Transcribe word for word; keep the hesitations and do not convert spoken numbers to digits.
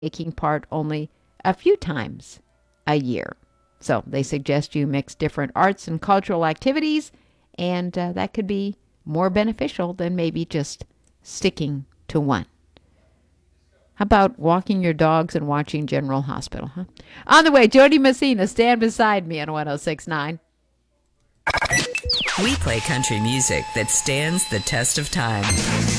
taking part only a few times a year. So they suggest you mix different arts and cultural activities, and uh, that could be more beneficial than maybe just sticking to one. How about walking your dogs and watching General Hospital, huh? On the way, Jody Messina, stand beside me on one oh six point nine. We play country music that stands the test of time.